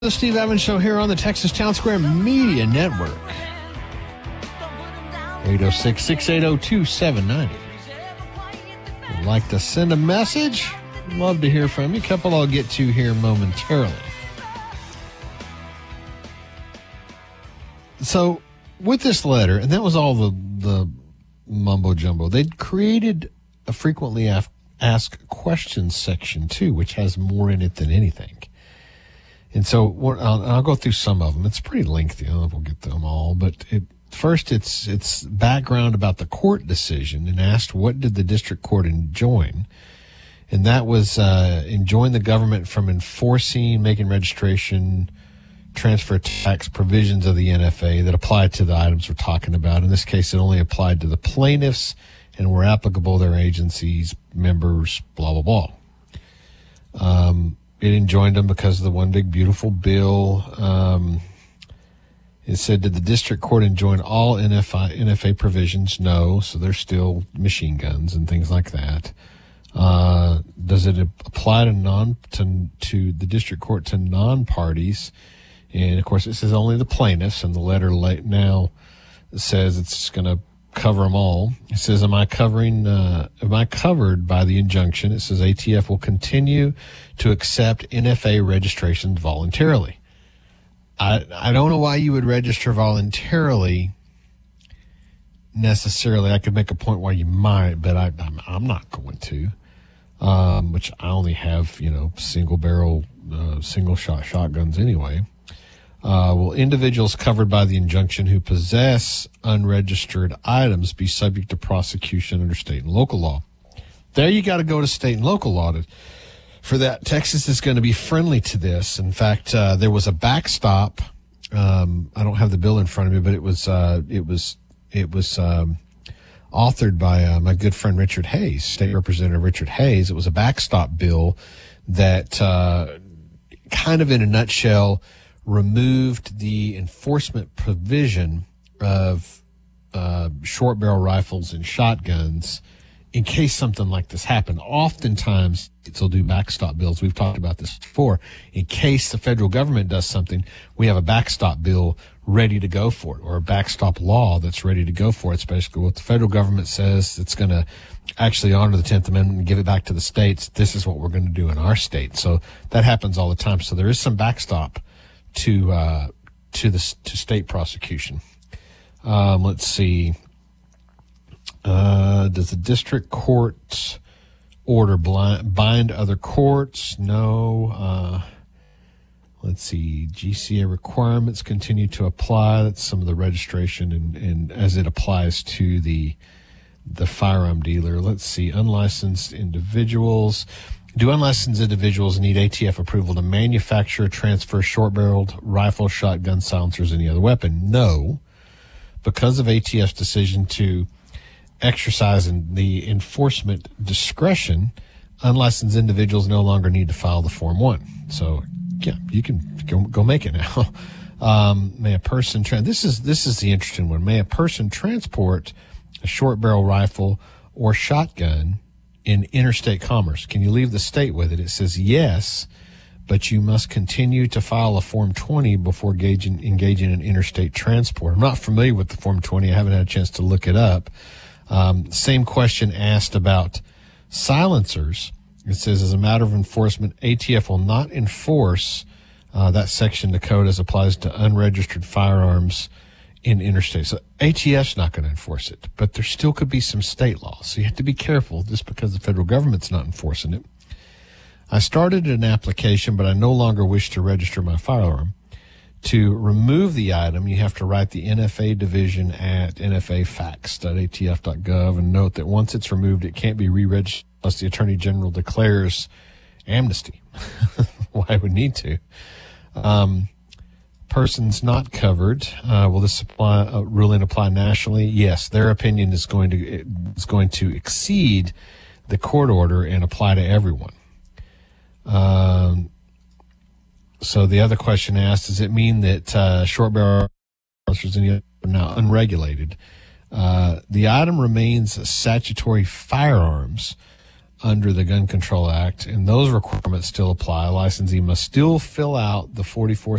The Steve Evans Show here on the Texas Town Square Media Network. 806-680-2790. Would like to send a message? Love to hear from you. A couple I'll get to here momentarily. So, with this letter, and that was all the mumbo-jumbo, they'd created a frequently asked questions section, too, which has more in it than anything. And so I'll go through some of them. It's pretty lengthy. I don't know if we'll get to them all. But first, it's background about the court decision and asked what did the district court enjoin. And that was enjoin the government from enforcing, making registration, transfer tax provisions of the NFA that applied to the items we're talking about. In this case, it only applied to the plaintiffs and were applicable to their agencies, members, blah, blah, blah. It enjoined them because of the one big beautiful bill. It said, did the district court enjoin all NFA provisions? No. So there's still machine guns and things like that. Does it apply to the district court to non-parties? And of course, it says only the plaintiffs, and the letter now says it's going to cover them all. It says, am I covered by the injunction? It says ATF will continue to accept NFA registrations voluntarily. I don't know why you would register voluntarily necessarily. I could make a point why you might, but I'm not going to, which I only have, single barrel, single shot shotguns anyway. Will individuals covered by the injunction who possess unregistered items be subject to prosecution under state and local law? There you got to go to state and local law for that. Texas is going to be friendly to this. In fact, there was a backstop. I don't have the bill in front of me, but it was authored by my good friend Richard Hayes, State Representative Richard Hayes. It was a backstop bill that kind of in a nutshell removed the enforcement provision of short barrel rifles and shotguns in case something like this happened. Oftentimes, they'll do backstop bills. We've talked about this before. In case the federal government does something, we have a backstop bill ready to go for it, or a backstop law that's ready to go for it. It's basically what the federal government says. It's going to actually honor the 10th Amendment and give it back to the states. This is what we're going to do in our state. So that happens all the time. So there is some backstop to state prosecution. Let's see. Does the district court order bind other courts? No. Let's see. GCA requirements continue to apply. That's some of the registration and as it applies to the firearm dealer. Let's see. Unlicensed individuals. Do unlicensed individuals need ATF approval to manufacture, transfer short-barreled rifle, shotgun, silencers, any other weapon? No. Because of ATF's decision to exercise the enforcement discretion, unlicensed individuals no longer need to file the Form 1. So, yeah, you can go make it now. May a person this is the interesting one. May a person transport a short-barrel rifle or shotgun in interstate commerce? Can you leave the state with it? It says yes, but you must continue to file a Form 20 before engaging in interstate transport. I'm not familiar with the Form 20. I haven't had a chance to look it up. Same question asked about silencers. It says, as a matter of enforcement, ATF will not enforce that section of the code as applies to unregistered firearms in interstate. So ATF's not going to enforce it, but there still could be some state laws. So you have to be careful just because the federal government's not enforcing it. I started an application, but I no longer wish to register my firearm. To remove the item, you have to write the NFA division at nfafax.atf.gov and note that once it's removed, it can't be re-registered unless the Attorney General declares amnesty. Why would need to? Persons not covered. Will this ruling apply nationally? Yes, their opinion is going to exceed the court order and apply to everyone. So the other question asked, does it mean that short barrel rifles are now unregulated? The item remains statutory firearms under the Gun Control Act, and those requirements still apply. A licensee must still fill out the 44